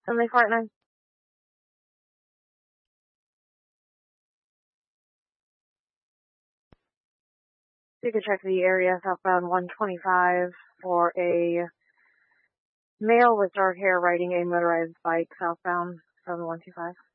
Somebody Fortnite. You could check the area southbound 125 for a male with dark hair riding a motorized bike southbound from 125.